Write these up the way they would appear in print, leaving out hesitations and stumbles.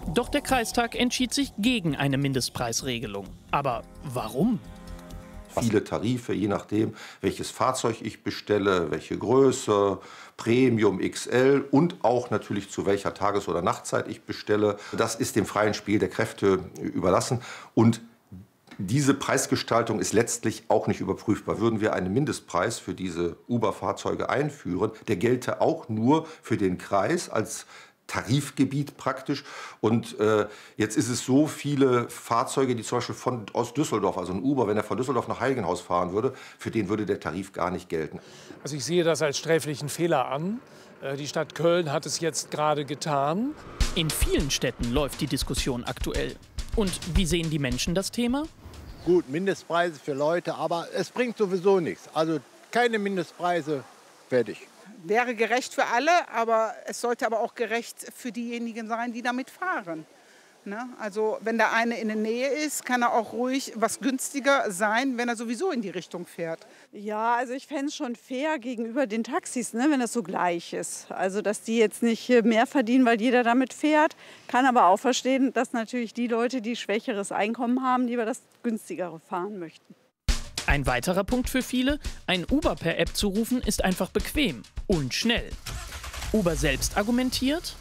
Doch der Kreistag entschied sich gegen eine Mindestpreisregelung. Aber warum? Viele Tarife, je nachdem, welches Fahrzeug ich bestelle, welche Größe, Premium, XL und auch natürlich zu welcher Tages- oder Nachtzeit ich bestelle. Das ist dem freien Spiel der Kräfte überlassen. Und diese Preisgestaltung ist letztlich auch nicht überprüfbar. Würden wir einen Mindestpreis für diese Uber-Fahrzeuge einführen, der gelte auch nur für den Kreis als Tarifgebiet praktisch. Und jetzt ist es so, viele Fahrzeuge, die zum Beispiel aus Düsseldorf, also ein Uber, wenn er von Düsseldorf nach Heiligenhaus fahren würde, für den würde der Tarif gar nicht gelten. Also ich sehe das als sträflichen Fehler an. Die Stadt Köln hat es jetzt gerade getan. In vielen Städten läuft die Diskussion aktuell. Und wie sehen die Menschen das Thema? Gut, Mindestpreise für Leute, aber es bringt sowieso nichts. Also keine Mindestpreise, fertig. Wäre gerecht für alle, aber es sollte aber auch gerecht für diejenigen sein, die damit fahren. Ne? Also wenn der eine in der Nähe ist, kann er auch ruhig was günstiger sein, wenn er sowieso in die Richtung fährt. Ja, also ich fände es schon fair gegenüber den Taxis, ne, wenn das so gleich ist. Also dass die jetzt nicht mehr verdienen, weil jeder damit fährt. Kann aber auch verstehen, dass natürlich die Leute, die schwächeres Einkommen haben, lieber das günstigere fahren möchten. Ein weiterer Punkt für viele: ein Uber per App zu rufen ist einfach bequem und schnell. Uber selbst argumentiert: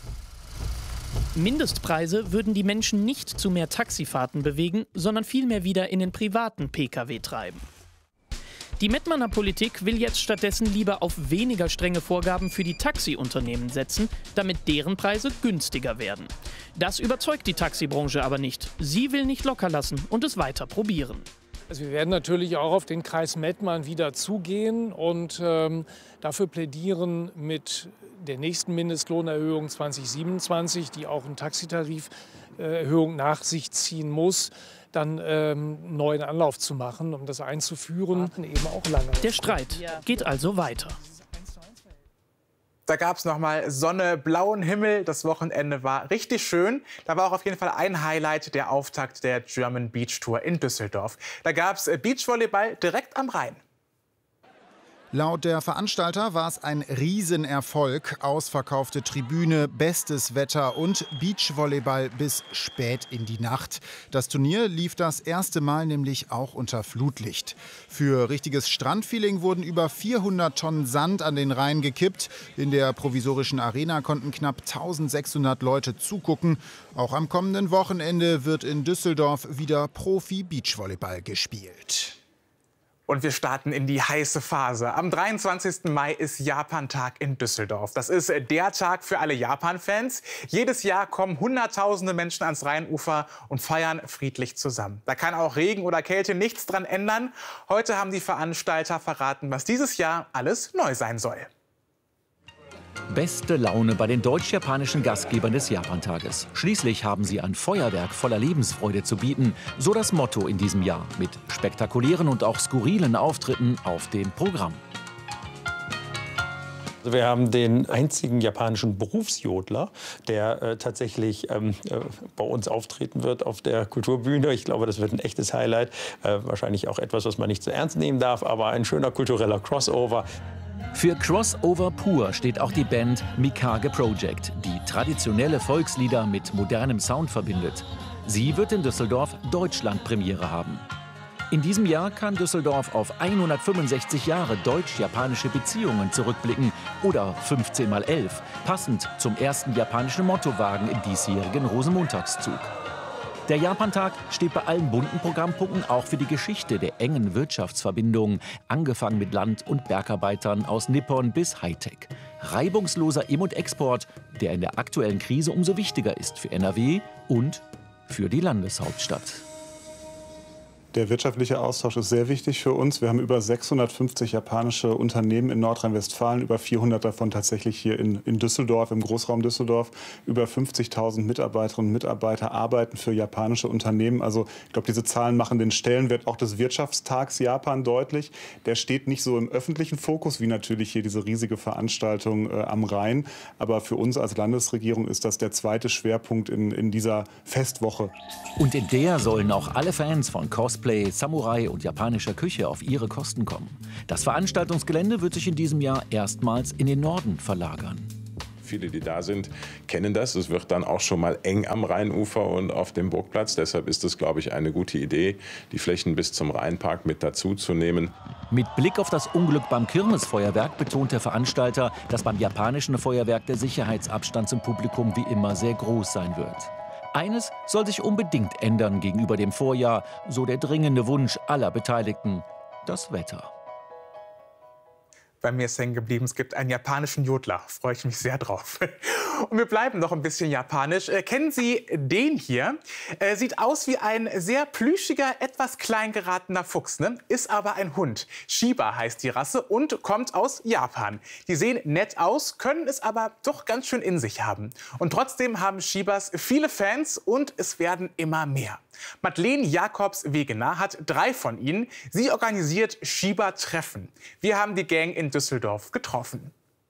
Mindestpreise würden die Menschen nicht zu mehr Taxifahrten bewegen, sondern vielmehr wieder in den privaten Pkw treiben. Die Mettmanner Politik will jetzt stattdessen lieber auf weniger strenge Vorgaben für die Taxiunternehmen setzen, damit deren Preise günstiger werden. Das überzeugt die Taxibranche aber nicht. Sie will nicht locker lassen und es weiter probieren. Also wir werden natürlich auch auf den Kreis Mettmann wieder zugehen und dafür plädieren, mit der nächsten Mindestlohnerhöhung 2027, die auch eine Taxitariferhöhung nach sich ziehen muss, dann neuen Anlauf zu machen, um das einzuführen. Eben auch lange. Der Streit geht also weiter. Da gab es noch mal Sonne, blauen Himmel. Das Wochenende war richtig schön. Da war auch auf jeden Fall ein Highlight, der Auftakt der German Beach Tour in Düsseldorf. Da gab es Beachvolleyball direkt am Rhein. Laut der Veranstalter war es ein Riesenerfolg. Ausverkaufte Tribüne, bestes Wetter und Beachvolleyball bis spät in die Nacht. Das Turnier lief das erste Mal nämlich auch unter Flutlicht. Für richtiges Strandfeeling wurden über 400 Tonnen Sand an den Rhein gekippt. In der provisorischen Arena konnten knapp 1600 Leute zugucken. Auch am kommenden Wochenende wird in Düsseldorf wieder Profi-Beachvolleyball gespielt. Und wir starten in die heiße Phase. Am 23. Mai ist Japan-Tag in Düsseldorf. Das ist der Tag für alle Japan-Fans. Jedes Jahr kommen Hunderttausende Menschen ans Rheinufer und feiern friedlich zusammen. Da kann auch Regen oder Kälte nichts dran ändern. Heute haben die Veranstalter verraten, was dieses Jahr alles neu sein soll. Beste Laune bei den deutsch-japanischen Gastgebern des Japantages. Schließlich haben sie ein Feuerwerk voller Lebensfreude zu bieten. So das Motto in diesem Jahr mit spektakulären und auch skurrilen Auftritten auf dem Programm. Wir haben den einzigen japanischen Berufsjodler, der tatsächlich bei uns auftreten wird auf der Kulturbühne. Ich glaube, das wird ein echtes Highlight. Wahrscheinlich auch etwas, was man nicht zu ernst nehmen darf, aber ein schöner kultureller Crossover. Für Crossover pur steht auch die Band Mikage Project, die traditionelle Volkslieder mit modernem Sound verbindet. Sie wird in Düsseldorf Deutschland-Premiere haben. In diesem Jahr kann Düsseldorf auf 165 Jahre deutsch-japanische Beziehungen zurückblicken oder 15 mal 11, passend zum ersten japanischen Mottowagen im diesjährigen Rosenmontagszug. Der Japantag steht bei allen bunten Programmpunkten auch für die Geschichte der engen Wirtschaftsverbindungen, angefangen mit Land- und Bergarbeitern aus Nippon bis Hightech. Reibungsloser Im- und Export, der in der aktuellen Krise umso wichtiger ist für NRW und für die Landeshauptstadt. Der wirtschaftliche Austausch ist sehr wichtig für uns. Wir haben über 650 japanische Unternehmen in Nordrhein-Westfalen, über 400 davon tatsächlich hier in Düsseldorf, im Großraum Düsseldorf. Über 50.000 Mitarbeiterinnen und Mitarbeiter arbeiten für japanische Unternehmen. Also ich glaube, diese Zahlen machen den Stellenwert auch des Wirtschaftstags Japan deutlich. Der steht nicht so im öffentlichen Fokus, wie natürlich hier diese riesige Veranstaltung am Rhein. Aber für uns als Landesregierung ist das der zweite Schwerpunkt in dieser Festwoche. Und in der sollen auch alle Fans von Cosplay, Samurai und japanischer Küche auf ihre Kosten kommen. Das Veranstaltungsgelände wird sich in diesem Jahr erstmals in den Norden verlagern. Viele, die da sind, kennen das. Es wird dann auch schon mal eng am Rheinufer und auf dem Burgplatz. Deshalb ist es, glaube ich, eine gute Idee, die Flächen bis zum Rheinpark mit dazu zu nehmen. Mit Blick auf das Unglück beim Kirmesfeuerwerk betont der Veranstalter, dass beim japanischen Feuerwerk der Sicherheitsabstand zum Publikum wie immer sehr groß sein wird. Eines soll sich unbedingt ändern gegenüber dem Vorjahr, so der dringende Wunsch aller Beteiligten: das Wetter. Bei mir ist hängen geblieben, es gibt einen japanischen Jodler. Freue ich mich sehr drauf. Und wir bleiben noch ein bisschen japanisch. Kennen Sie den hier? Sieht aus wie ein sehr plüschiger, etwas klein geratener Fuchs, ne? Ist aber ein Hund. Shiba heißt die Rasse und kommt aus Japan. Die sehen nett aus, können es aber doch ganz schön in sich haben. Und trotzdem haben Shibas viele Fans und es werden immer mehr. Madeleine Jakobs-Wegener hat 3 von ihnen. Sie organisiert Shiba-Treffen. Wir haben die Gang in Düsseldorf getroffen.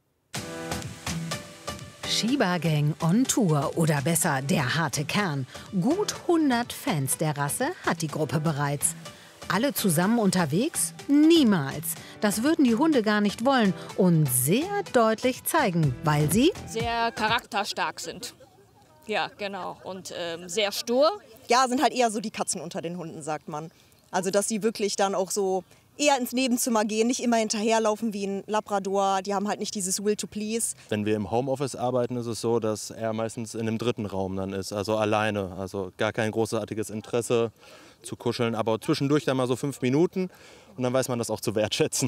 Shiba Gang on Tour oder besser der harte Kern. Gut 100 Fans der Rasse hat die Gruppe bereits. Alle zusammen unterwegs? Niemals. Das würden die Hunde gar nicht wollen und sehr deutlich zeigen, weil sie sehr charakterstark sind. Ja, genau. Und sehr stur. Ja, sind halt eher so die Katzen unter den Hunden, sagt man. Also, dass sie wirklich dann auch so eher ins Nebenzimmer gehen, nicht immer hinterherlaufen wie ein Labrador. Die haben halt nicht dieses Will to please. Wenn wir im Homeoffice arbeiten, ist es so, dass er meistens in einem dritten Raum dann ist, also alleine. Also gar kein großartiges Interesse zu kuscheln, aber zwischendurch dann mal so 5 Minuten und dann weiß man das auch zu wertschätzen.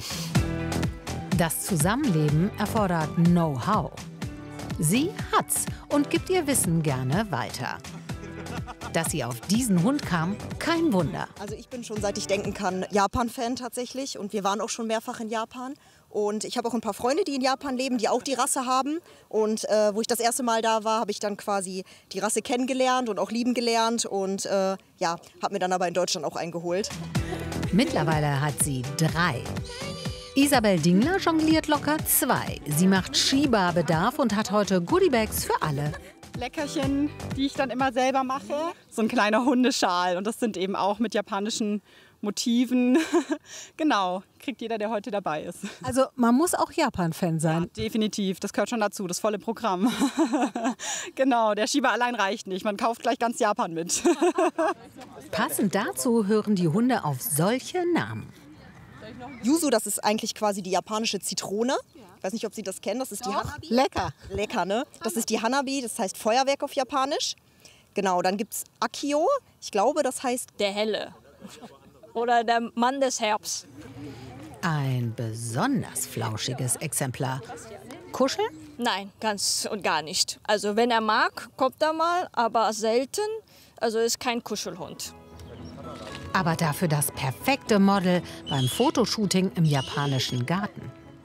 Das Zusammenleben erfordert Know-how. Sie hat's und gibt ihr Wissen gerne weiter. Dass sie auf diesen Hund kam, kein Wunder. Also ich bin schon, seit ich denken kann, Japan-Fan tatsächlich. Und wir waren auch schon mehrfach in Japan. Und ich habe auch ein paar Freunde, die in Japan leben, die auch die Rasse haben. Und wo ich das erste Mal da war, habe ich dann quasi die Rasse kennengelernt und auch lieben gelernt. Und ja, habe mir dann aber in Deutschland auch eingeholt. Mittlerweile hat sie 3. Isabel Dingler jongliert locker 2. Sie macht Shiba-Bedarf und hat heute Goodiebags für alle. Leckerchen, die ich dann immer selber mache. So ein kleiner Hundeschal und das sind eben auch mit japanischen Motiven. Genau, kriegt jeder, der heute dabei ist. Also man muss auch Japan-Fan sein. Ja, definitiv, das gehört schon dazu, das volle Programm. Genau, der Shiba allein reicht nicht, man kauft gleich ganz Japan mit. Passend dazu hören die Hunde auf solche Namen. Yuzu, das ist eigentlich quasi die japanische Zitrone. Ich weiß nicht, ob Sie das kennen, das ist die Hanabi. Lecker. Lecker, ne? Das ist die Hanabi, das heißt Feuerwerk auf Japanisch. Genau, dann gibt es Akio, ich glaube, das heißt der Helle oder der Mann des Herbst. Ein besonders flauschiges Exemplar. Kuscheln? Nein, ganz und gar nicht. Also wenn er mag, kommt er mal, aber selten. Also ist kein Kuschelhund. Aber dafür das perfekte Model beim Fotoshooting im japanischen Garten.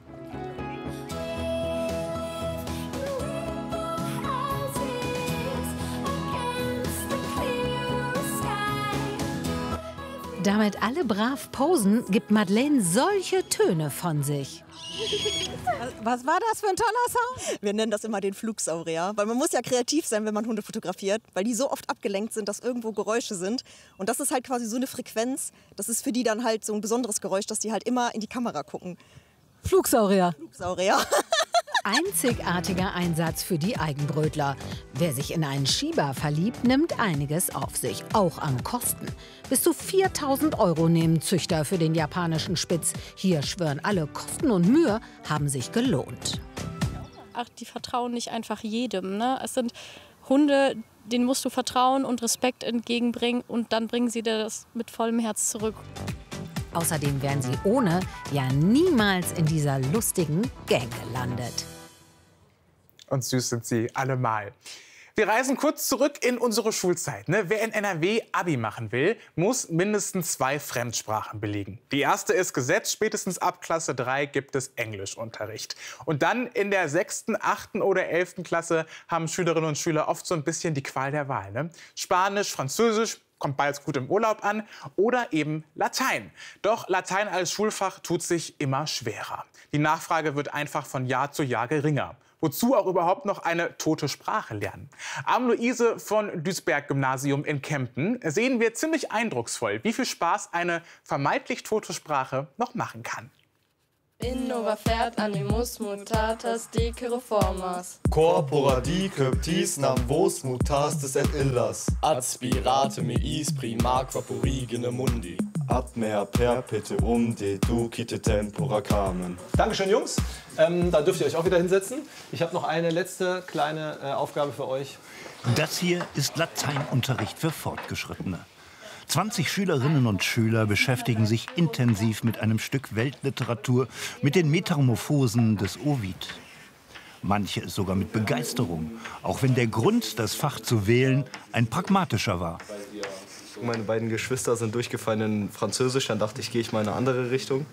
Damit alle brav posen, gibt Madeleine solche Töne von sich. Was war das für ein toller Sound? Wir nennen das immer den Flugsaurier, weil man muss ja kreativ sein, wenn man Hunde fotografiert, weil die so oft abgelenkt sind, dass irgendwo Geräusche sind. Und das ist halt quasi so eine Frequenz, das ist für die dann halt so ein besonderes Geräusch, dass die halt immer in die Kamera gucken. Flugsaurier. Flugsaurier. Einzigartiger Einsatz für die Eigenbrötler. Wer sich in einen Shiba verliebt, nimmt einiges auf sich, auch an Kosten. Bis zu 4.000 € nehmen Züchter für den japanischen Spitz. Hier schwören alle, Kosten und Mühe haben sich gelohnt. Ach, die vertrauen nicht einfach jedem, ne? Es sind Hunde, denen musst du vertrauen und Respekt entgegenbringen und dann bringen sie dir das mit vollem Herz zurück. Außerdem wären sie ohne ja niemals in dieser lustigen Gang gelandet. Und süß sind sie allemal. Wir reisen kurz zurück in unsere Schulzeit. Wer in NRW Abi machen will, muss mindestens 2 Fremdsprachen belegen. Die erste ist Gesetz, spätestens ab Klasse 3 gibt es Englischunterricht. Und dann in der 6., 8. oder 11. Klasse haben Schülerinnen und Schüler oft so ein bisschen die Qual der Wahl. Spanisch, Französisch, kommt bald gut im Urlaub an, oder eben Latein. Doch Latein als Schulfach tut sich immer schwerer. Die Nachfrage wird einfach von Jahr zu Jahr geringer. Wozu auch überhaupt noch eine tote Sprache lernen? Am Luise von Duisberg-Gymnasium in Kempten sehen wir ziemlich eindrucksvoll, wie viel Spaß eine vermeintlich tote Sprache noch machen kann. Innova fert animus mutatas dicere formas. Corpora diceptis nam vos mutastis et illas. Adspirate meis prima quapurigine mundi. Ad mea perpetuum deducite tempora camen. Dankeschön, Jungs. Da dürft ihr euch auch wieder hinsetzen. Ich habe noch eine letzte kleine Aufgabe für euch. Das hier ist Lateinunterricht für Fortgeschrittene. 20 Schülerinnen und Schüler beschäftigen sich intensiv mit einem Stück Weltliteratur, mit den Metamorphosen des Ovid. Manche sogar mit Begeisterung, auch wenn der Grund, das Fach zu wählen, ein pragmatischer war. Meine beiden Geschwister sind durchgefallen in Französisch, dann dachte ich, gehe ich mal in eine andere Richtung.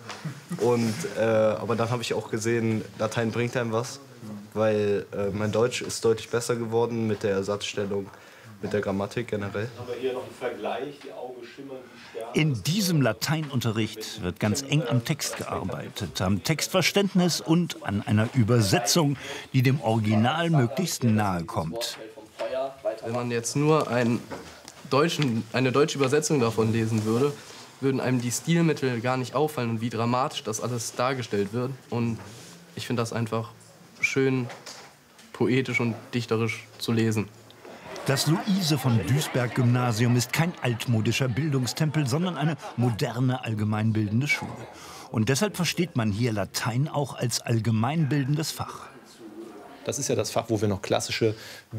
Aber dann habe ich auch gesehen, Latein bringt einem was, weil mein Deutsch ist deutlich besser geworden mit der Ersatzstellung, mit der Grammatik generell. Haben wir hier noch einen Vergleich, die Augen schimmern wie Sterne. In diesem Lateinunterricht wird ganz eng am Text gearbeitet, am Textverständnis und an einer Übersetzung, die dem Original möglichst nahe kommt. Wenn man jetzt nur eine deutsche Übersetzung davon lesen würde, würden einem die Stilmittel gar nicht auffallen und wie dramatisch das alles dargestellt wird. Und ich finde das einfach schön, poetisch und dichterisch zu lesen. Das Luise-von-Duisberg-Gymnasium ist kein altmodischer Bildungstempel, sondern eine moderne allgemeinbildende Schule. Und deshalb versteht man hier Latein auch als allgemeinbildendes Fach. Das ist ja das Fach, wo wir noch klassische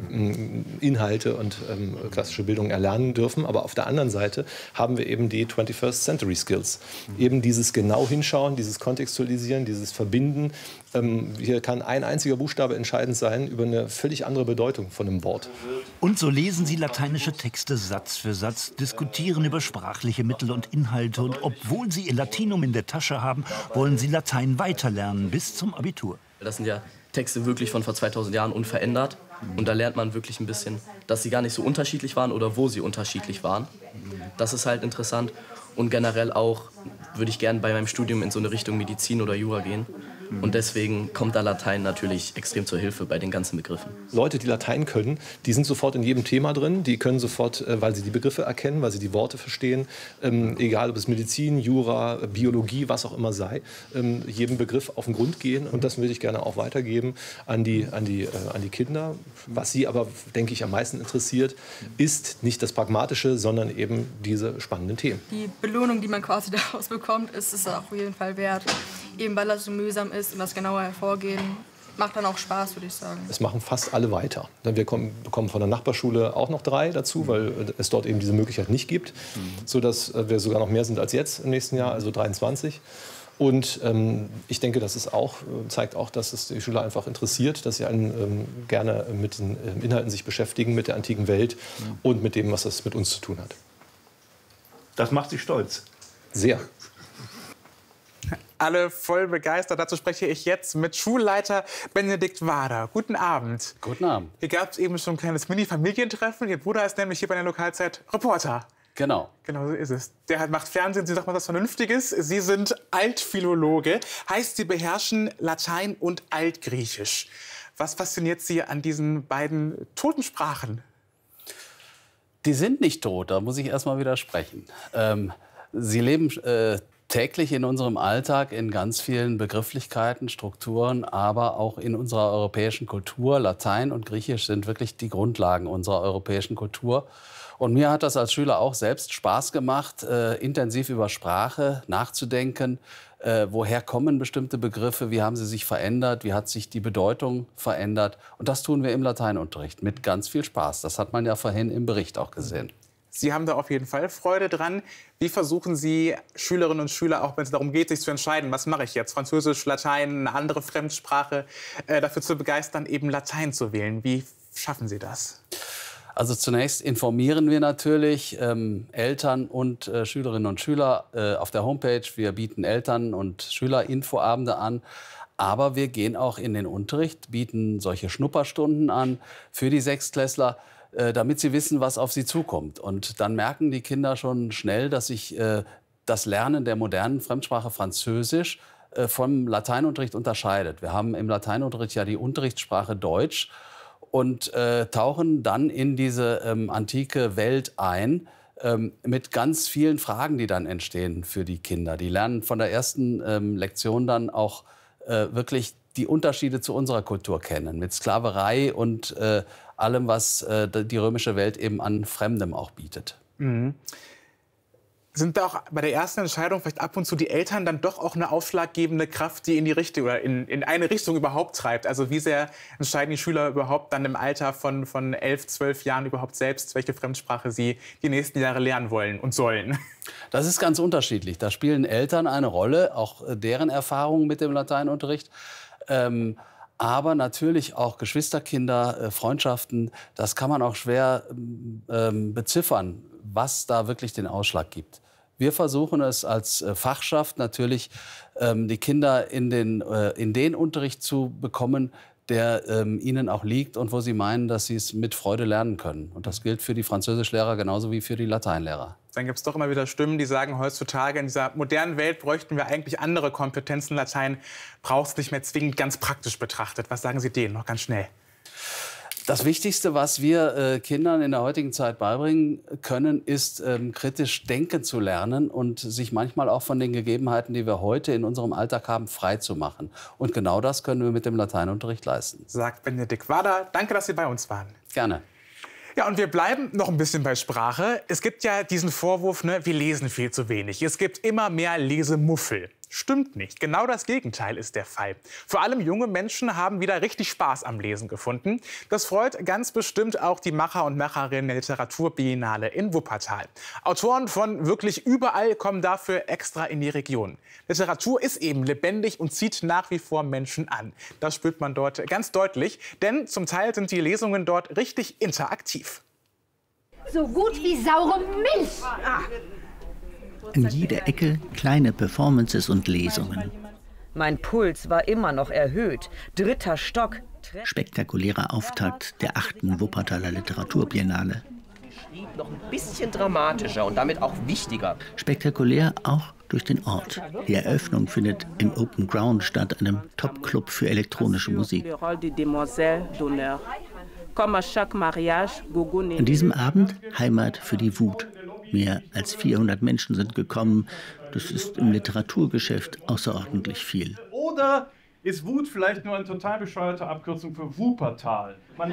Inhalte und klassische Bildung erlernen dürfen. Aber auf der anderen Seite haben wir eben die 21st Century Skills. Eben dieses genau hinschauen, dieses Kontextualisieren, dieses Verbinden. Hier kann ein einziger Buchstabe entscheidend sein über eine völlig andere Bedeutung von einem Wort. Und so lesen sie lateinische Texte Satz für Satz, diskutieren über sprachliche Mittel und Inhalte. Und obwohl sie ihr Latinum in der Tasche haben, wollen sie Latein weiterlernen bis zum Abitur. Das sind ja Texte wirklich von vor 2000 Jahren unverändert. Und da lernt man wirklich ein bisschen, dass sie gar nicht so unterschiedlich waren oder wo sie unterschiedlich waren. Das ist halt interessant. Und generell auch würde ich gerne bei meinem Studium in so eine Richtung Medizin oder Jura gehen. Und deswegen kommt da Latein natürlich extrem zur Hilfe bei den ganzen Begriffen. Leute, die Latein können, die sind sofort in jedem Thema drin. Die können sofort, weil sie die Begriffe erkennen, weil sie die Worte verstehen, egal ob es Medizin, Jura, Biologie, was auch immer sei, jedem Begriff auf den Grund gehen. Und das würde ich gerne auch weitergeben an die Kinder. Was sie aber, denke ich, am meisten interessiert, ist nicht das Pragmatische, sondern eben diese spannenden Themen. Die Belohnung, die man quasi daraus bekommt, ist es auf jeden Fall wert. Eben weil das so mühsam ist und das genaue Hervorgehen macht dann auch Spaß, würde ich sagen. Es machen fast alle weiter. Wir bekommen von der Nachbarschule auch noch 3 dazu, weil es dort eben diese Möglichkeit nicht gibt, sodass wir sogar noch mehr sind als jetzt im nächsten Jahr, also 23. Und ich denke, das ist auch, zeigt auch, dass es die Schüler einfach interessiert, dass sie gerne mit den Inhalten sich beschäftigen, mit der antiken Welt und mit dem, was das mit uns zu tun hat. Das macht Sie stolz. Sehr. Alle voll begeistert. Dazu spreche ich jetzt mit Schulleiter Benedikt Wader. Guten Abend. Guten Abend. Hier gab es eben schon ein kleines Mini-Familientreffen. Ihr Bruder ist nämlich hier bei der Lokalzeit Reporter. Genau. Genau so ist es. Der macht Fernsehen, Sie sagen mal was Vernünftiges. Sie sind Altphilologe, heißt, Sie beherrschen Latein und Altgriechisch. Was fasziniert Sie an diesen beiden toten Sprachen? Die sind nicht tot, da muss ich erst mal widersprechen. Sie leben täglich in unserem Alltag in ganz vielen Begrifflichkeiten, Strukturen, aber auch in unserer europäischen Kultur. Latein und Griechisch sind wirklich die Grundlagen unserer europäischen Kultur. Und mir hat das als Schüler auch selbst Spaß gemacht, intensiv über Sprache nachzudenken. Woher kommen bestimmte Begriffe? Wie haben sie sich verändert? Wie hat sich die Bedeutung verändert? Und das tun wir im Lateinunterricht mit ganz viel Spaß. Das hat man ja vorhin im Bericht auch gesehen. Sie haben da auf jeden Fall Freude dran. Wie versuchen Sie, Schülerinnen und Schüler, auch wenn es darum geht, sich zu entscheiden, was mache ich jetzt, Französisch, Latein, eine andere Fremdsprache, dafür zu begeistern, eben Latein zu wählen? Wie schaffen Sie das? Also zunächst informieren wir natürlich Eltern und Schülerinnen und Schüler auf der Homepage. Wir bieten Eltern- und Schülerinfoabende an. Aber wir gehen auch in den Unterricht, bieten solche Schnupperstunden an für die Sechstklässler, damit sie wissen, was auf sie zukommt. Und dann merken die Kinder schon schnell, dass sich das Lernen der modernen Fremdsprache Französisch vom Lateinunterricht unterscheidet. Wir haben im Lateinunterricht ja die Unterrichtssprache Deutsch und tauchen dann in diese antike Welt ein, mit ganz vielen Fragen, die dann entstehen für die Kinder. Die lernen von der ersten Lektion dann auch wirklich die Unterschiede zu unserer Kultur kennen, mit Sklaverei und allem, was die römische Welt eben an Fremdem auch bietet. Mhm. Sind da auch bei der ersten Entscheidung vielleicht ab und zu die Eltern dann doch auch eine ausschlaggebende Kraft, die in die Richtung oder in eine Richtung überhaupt treibt? Also wie sehr entscheiden die Schüler überhaupt dann im Alter von 11, 12 Jahren überhaupt selbst, welche Fremdsprache sie die nächsten Jahre lernen wollen und sollen? Das ist ganz unterschiedlich. Da spielen Eltern eine Rolle, auch deren Erfahrungen mit dem Lateinunterricht. Aber natürlich auch Geschwisterkinder, Freundschaften, das kann man auch schwer beziffern, was da wirklich den Ausschlag gibt. Wir versuchen es als Fachschaft natürlich, die Kinder in den Unterricht zu bekommen, der ihnen auch liegt und wo sie meinen, dass sie es mit Freude lernen können. Und das gilt für die Französischlehrer genauso wie für die Lateinlehrer. Dann gibt es doch immer wieder Stimmen, die sagen, heutzutage in dieser modernen Welt bräuchten wir eigentlich andere Kompetenzen. Latein braucht es nicht mehr zwingend ganz praktisch betrachtet. Was sagen Sie denen noch ganz schnell? Das Wichtigste, was wir Kindern in der heutigen Zeit beibringen können, ist kritisch denken zu lernen und sich manchmal auch von den Gegebenheiten, die wir heute in unserem Alltag haben, frei zu machen. Und genau das können wir mit dem Lateinunterricht leisten. Sagt Benedikt Wader. Danke, dass Sie bei uns waren. Gerne. Ja, und wir bleiben noch ein bisschen bei Sprache. Es gibt ja diesen Vorwurf, ne, wir lesen viel zu wenig. Es gibt immer mehr Lesemuffel. Stimmt nicht. Genau das Gegenteil ist der Fall. Vor allem junge Menschen haben wieder richtig Spaß am Lesen gefunden. Das freut ganz bestimmt auch die Macher und Macherinnen der Literaturbiennale in Wuppertal. Autoren von wirklich überall kommen dafür extra in die Region. Literatur ist eben lebendig und zieht nach wie vor Menschen an. Das spürt man dort ganz deutlich, denn zum Teil sind die Lesungen dort richtig interaktiv. So gut wie saure Milch! An jeder Ecke kleine Performances und Lesungen. Mein Puls war immer noch erhöht. 3. Stock. Spektakulärer Auftakt der 8. Wuppertaler Literaturbiennale. Noch ein bisschen dramatischer und damit auch wichtiger. Spektakulär auch durch den Ort. Die Eröffnung findet im Open Ground statt, einem Top-Club für elektronische Musik. An diesem Abend Heimat für die Wut. Mehr als 400 Menschen sind gekommen. Das ist im Literaturgeschäft außerordentlich viel. Oder ist Wut vielleicht nur eine total bescheuerte Abkürzung für Wuppertal? Man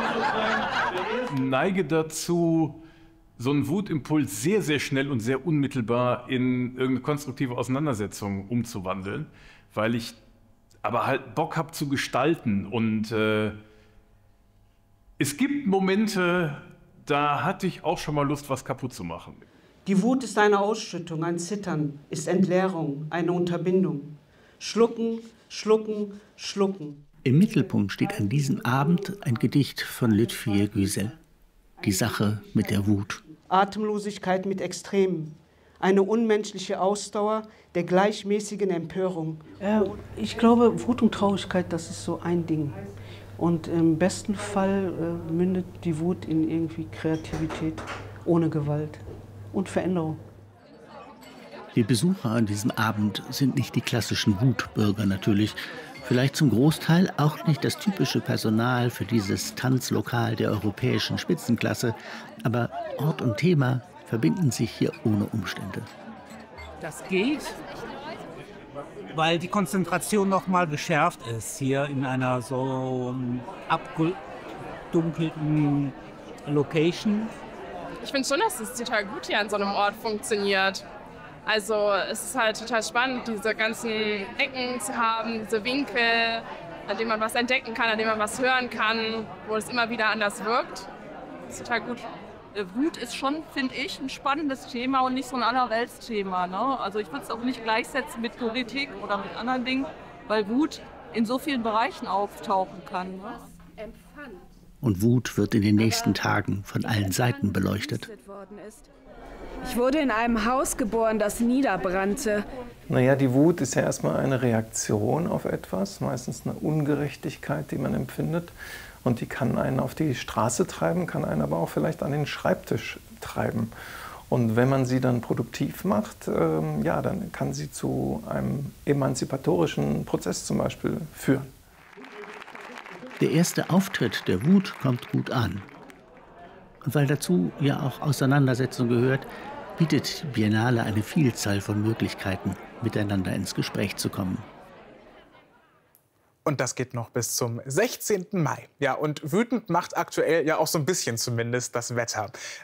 neige dazu, so einen Wutimpuls sehr, sehr schnell und sehr unmittelbar in irgendeine konstruktive Auseinandersetzung umzuwandeln, weil ich aber halt Bock habe zu gestalten. Und es gibt Momente, da hatte ich auch schon mal Lust, was kaputt zu machen. Die Wut ist eine Ausschüttung, ein Zittern, ist Entleerung, eine Unterbindung. Schlucken, schlucken, schlucken. Im Mittelpunkt steht an diesem Abend ein Gedicht von Lütfie Güsel. Die Sache mit der Wut. Atemlosigkeit mit Extremen. Eine unmenschliche Ausdauer der gleichmäßigen Empörung. Ich glaube, Wut und Traurigkeit, das ist so ein Ding. Und im besten Fall mündet die Wut in irgendwie Kreativität ohne Gewalt und Veränderung. Die Besucher an diesem Abend sind nicht die klassischen Wutbürger natürlich. Vielleicht zum Großteil auch nicht das typische Personal für dieses Tanzlokal der europäischen Spitzenklasse. Aber Ort und Thema verbinden sich hier ohne Umstände. Das geht, weil die Konzentration noch mal geschärft ist, hier in einer so abgedunkelten Location. Ich finde schon, dass es total gut hier an so einem Ort funktioniert. Also es ist halt total spannend, diese ganzen Ecken zu haben, diese Winkel, an denen man was entdecken kann, an denen man was hören kann, wo es immer wieder anders wirkt. Das ist total gut. Wut ist schon, finde ich, ein spannendes Thema und nicht so ein Allerweltsthema. Ne? Also ich würde es auch nicht gleichsetzen mit Politik oder mit anderen Dingen, weil Wut in so vielen Bereichen auftauchen kann. Ne? Und Wut wird in den nächsten Tagen von allen Seiten beleuchtet. Ich wurde in einem Haus geboren, das niederbrannte. Naja, die Wut ist ja erstmal eine Reaktion auf etwas, meistens eine Ungerechtigkeit, die man empfindet. Und die kann einen auf die Straße treiben, kann einen aber auch vielleicht an den Schreibtisch treiben. Und wenn man sie dann produktiv macht, ja, dann kann sie zu einem emanzipatorischen Prozess zum Beispiel führen. Der erste Auftritt der Wut kommt gut an. Und weil dazu ja auch Auseinandersetzung gehört, bietet die Biennale eine Vielzahl von Möglichkeiten, miteinander ins Gespräch zu kommen. Und das geht noch bis zum 16. Mai. Ja, und wütend macht aktuell ja auch so ein bisschen zumindest das Wetter.